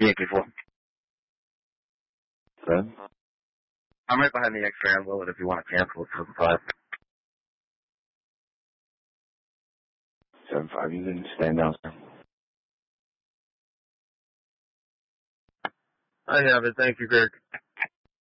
Yankee 4. Good. I'm right behind the X-ray. I will it if you want to cancel it for the 5. 7-5, you can stand down, sir. I have it. Thank you, Greg.